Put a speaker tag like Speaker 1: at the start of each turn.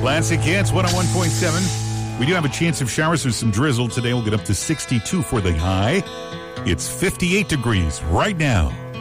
Speaker 1: Classic Hits 101.7. We do have a chance of showers with some drizzle. Today we'll get up to 62 for the high. It's 58 degrees right now.